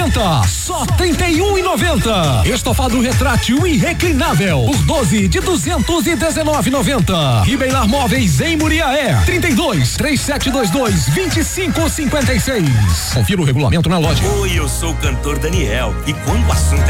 90, só 31,90. Estofado retrátil e reclinável por 12 de 219,90. Ribeilar Móveis em Muriaé, 32 3722 2556. Confira o regulamento na loja. Oi, eu sou o cantor Daniel e quando o assunto